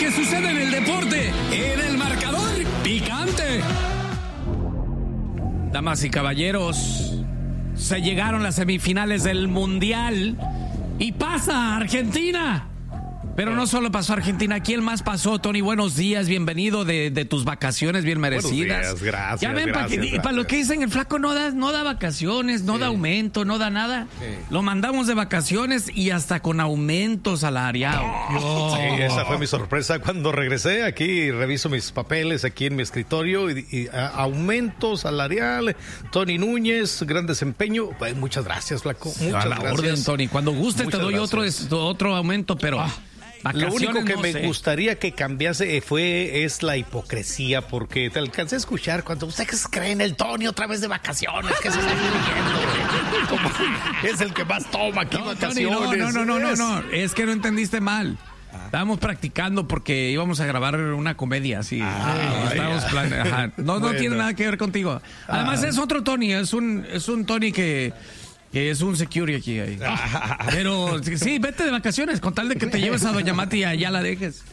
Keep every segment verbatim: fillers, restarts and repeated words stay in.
que sucede en el deporte, en el marcador picante. Damas y caballeros, se llegaron las semifinales del Mundial y pasa Argentina. Pero no solo pasó Argentina, ¿quién más pasó? Tony, buenos días, bienvenido de, de tus vacaciones bien merecidas. Buenos días, gracias. Ya ven, gracias, para, que, gracias. para lo que dicen, el flaco no da, no da vacaciones, no sí. da aumento, no da nada. Sí. Lo mandamos de vacaciones y hasta con aumento salarial. Oh. Sí, esa fue mi sorpresa cuando regresé. Aquí reviso mis papeles aquí en mi escritorio y, y a, aumento salarial. Tony Núñez, gran desempeño. Pues, muchas gracias, flaco. Muchas a la gracias. orden, Tony. Cuando gustes muchas te doy otro, otro aumento, pero... Ah. Lo único que no me sé. gustaría que cambiase fue es la hipocresía, porque te alcancé a escuchar cuando ustedes creen el Tony otra vez de vacaciones, que se está viviendo, como es el que más toma aquí no, vacaciones. Tony, no, no, no, no, no, no, es que no entendiste mal. Estábamos practicando porque íbamos a grabar una comedia, así. Ah, estábamos plane... Ajá. No, no bueno. tiene nada que ver contigo. Además ah. es otro Tony, es un, es un Tony que... que es un security aquí. Ahí. Pero sí, vete de vacaciones con tal de que te lleves a Doña Mati y allá la dejes.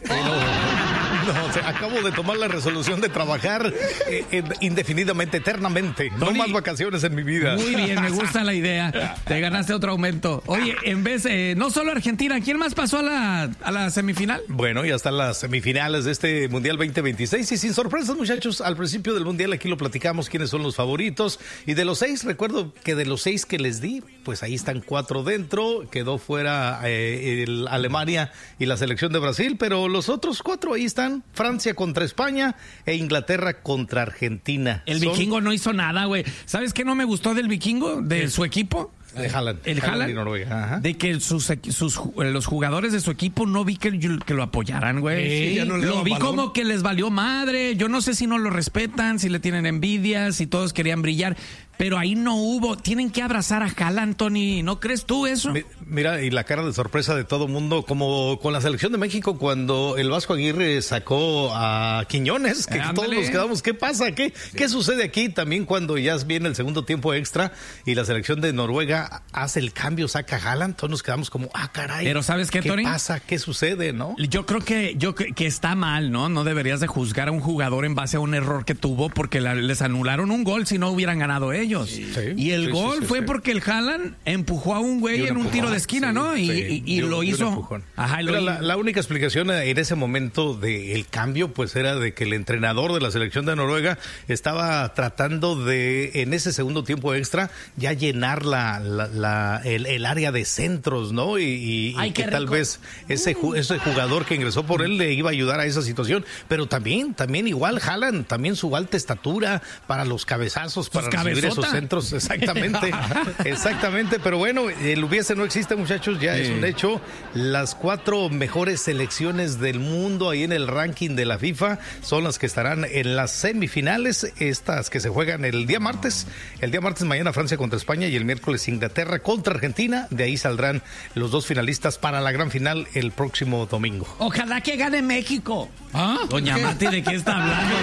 No, no, o sea, acabo de tomar la resolución de trabajar eh, eh, indefinidamente, eternamente. Tony, no más vacaciones en mi vida. Muy bien, me gusta la idea. Te ganaste otro aumento. Oye, en vez, eh, no solo Argentina, ¿quién más pasó a la, a la semifinal? Bueno, ya están las semifinales de este Mundial veinte veintiséis y sin sorpresas, muchachos. Al principio del Mundial aquí lo platicamos quiénes son los favoritos. Y de los seis, recuerdo que de los seis que les di, pues ahí están cuatro dentro, quedó fuera eh, el Alemania y la selección de Brasil, pero los otros cuatro ahí están, Francia contra España e Inglaterra contra Argentina. El Son... vikingo no hizo nada, güey. ¿Sabes qué no me gustó del vikingo, de su equipo? De Haaland. El Haaland, y Noruega. Ajá. De que sus, sus, los jugadores de su equipo no vi que, que lo apoyaran, güey. Sí, no lo vi valor. Como que les valió madre. Yo no sé si no lo respetan, si le tienen envidia, si todos querían brillar. Pero ahí no hubo. Tienen que abrazar a Haaland, Tony. ¿No crees tú eso? Mira, y la cara de sorpresa de todo mundo, como con la selección de México cuando el Vasco Aguirre sacó a Quiñones, que Ándale. todos nos quedamos, ¿qué pasa? ¿Qué, sí. ¿Qué sucede aquí? También cuando ya viene el segundo tiempo extra y la selección de Noruega hace el cambio, saca a Haaland, todos nos quedamos como, ah, caray. Pero ¿sabes qué, ¿Qué Tony? ¿Qué pasa? ¿Qué sucede, no? Yo creo que, yo, que está mal, ¿no? No deberías de juzgar a un jugador en base a un error que tuvo porque la, les anularon un gol si no hubieran ganado ellos. Sí. Sí. Y el sí, gol sí, sí, fue sí. porque el Haaland empujó a un güey en un, un tiro de esquina, sí, ¿no? Y, sí. y, y lo hizo. Ajá, lo la, la única explicación en ese momento del cambio, pues era de que el entrenador de la selección de Noruega estaba tratando de, en ese segundo tiempo extra, ya llenar la, la, la el, el área de centros, ¿no? Y, y, Ay, y que tal vez ese, ese jugador que ingresó por él le iba a ayudar a esa situación. Pero también, también igual Haaland, también su alta estatura para los cabezazos, para recibir esos centros. Exactamente, exactamente, pero bueno, el hubiese no existe, muchachos, ya sí. es un hecho. Las cuatro mejores selecciones del mundo ahí en el ranking de la FIFA son las que estarán en las semifinales, estas que se juegan el día martes, el día martes mañana Francia contra España y el miércoles Inglaterra contra Argentina, de ahí saldrán los dos finalistas para la gran final el próximo domingo. Ojalá que gane México. ¿Ah? Doña Mati, ¿de qué está hablando?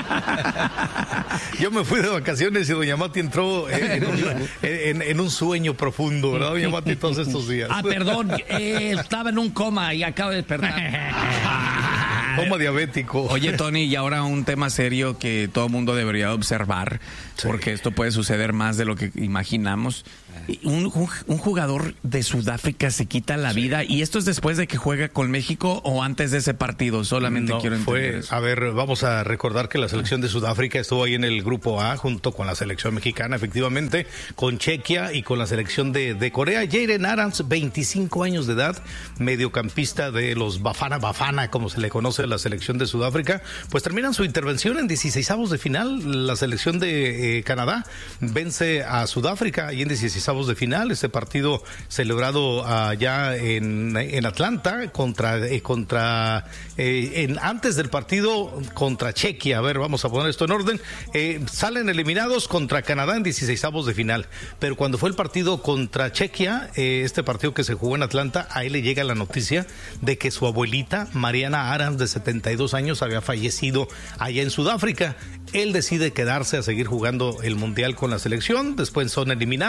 Yo me fui de vacaciones y Doña Mati entró en un, en, en un sueño profundo, ¿verdad, Doña Mati, todos estos días? Ah, perdón, eh, estaba en un coma y acabo de despertar. Coma diabético. Oye, Tony, y ahora un tema serio que todo el mundo debería observar, sí. porque esto puede suceder más de lo que imaginamos. Un, un jugador de Sudáfrica se quita la sí. vida, y esto es después de que juega con México o antes de ese partido, solamente no, quiero entender fue, eso. A ver, vamos a recordar que la selección de Sudáfrica estuvo ahí en el grupo A junto con la selección mexicana, efectivamente, con Chequia y con la selección de, de Corea. Jayden Adams, veinticinco años de edad, mediocampista de los Bafana Bafana, como se le conoce a la selección de Sudáfrica, pues terminan su intervención en dieciseisavos de final. La selección de eh, Canadá vence a Sudáfrica y en dieciseisavos de final, este partido celebrado allá en, en Atlanta contra eh, contra eh, en, antes del partido contra Chequia. A ver, vamos a poner esto en orden. Eh, salen eliminados contra Canadá en dieciseisavos de final, pero cuando fue el partido contra Chequia, eh, este partido que se jugó en Atlanta, a él le llega la noticia de que su abuelita Mariana Adams, de setenta y dos años, había fallecido allá en Sudáfrica. Él decide quedarse a seguir jugando el Mundial con la selección. Después son eliminados.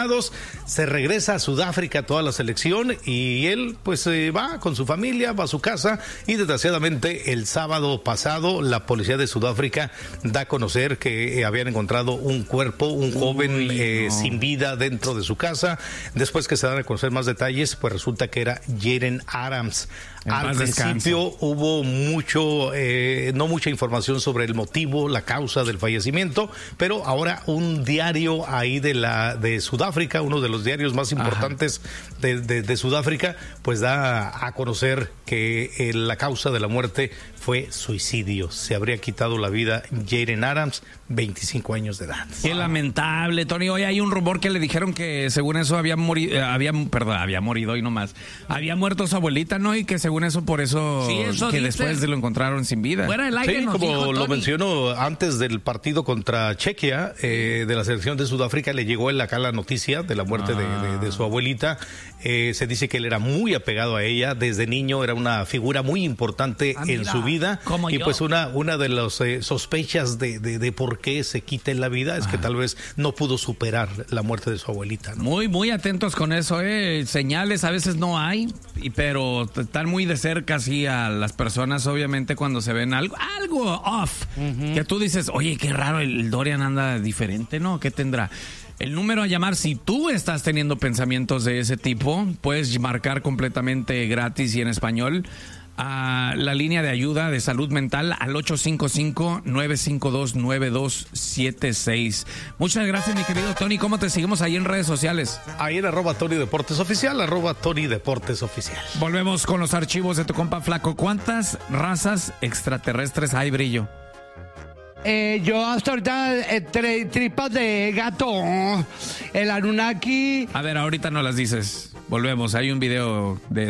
se regresa a Sudáfrica toda la selección y él pues eh, va con su familia, va a su casa y desgraciadamente el sábado pasado la policía de Sudáfrica da a conocer que eh, habían encontrado un cuerpo, un joven Uy, eh, no. sin vida dentro de su casa. Después que se dan a conocer más detalles, pues resulta que era Jayden Adams. En Al principio descanso. hubo mucho, eh, no mucha información sobre el motivo, la causa del fallecimiento, pero ahora un diario ahí de la de Sudáfrica, uno de los diarios más importantes de, de, de Sudáfrica, pues da a conocer que eh, la causa de la muerte fue suicidio. Se habría quitado la vida Jayden Adams, veinticinco años de edad. Qué lamentable, Tony. Hoy hay un rumor que le dijeron que según eso había morido, eh, había, perdón, había morido y no más. Había muerto su abuelita, ¿no? Y que según eso, por eso, sí, eso que dice. Después lo encontraron sin vida. Fuera del aire, sí, como dijo, lo mencionó antes del partido contra Chequia, eh, de la selección de Sudáfrica, le llegó acá la noticia de la muerte ah. de, de, de su abuelita. Eh, se dice que él era muy apegado a ella. Desde niño era una figura muy importante ah, en mira, su vida. Y yo. pues una, una de las eh, sospechas de, de, de por qué se quita la vida es ah. que tal vez no pudo superar la muerte de su abuelita, ¿no? Muy, muy atentos con eso, ¿eh? Señales a veces no hay, y, pero están muy de cerca así a las personas, obviamente, cuando se ven algo, algo off, uh-huh. que tú dices, oye, qué raro, el Dorian anda diferente, ¿no? ¿Qué tendrá? El número a llamar, si tú estás teniendo pensamientos de ese tipo, puedes marcar completamente gratis y en español a la línea de ayuda de salud mental al ocho cinco cinco, nueve cinco dos, nueve dos siete seis. Muchas gracias, mi querido Tony. ¿Cómo te seguimos ahí en redes sociales? Ahí en arroba Tony Deportes Oficial, arroba Tony Deportes Oficial. Volvemos con los archivos de tu compa Flaco. ¿Cuántas razas extraterrestres hay, Brillo? Eh, yo hasta ahorita eh, tri- tripas de gato, el Anunnaki. A ver, ahorita no las dices. Volvemos, hay un video de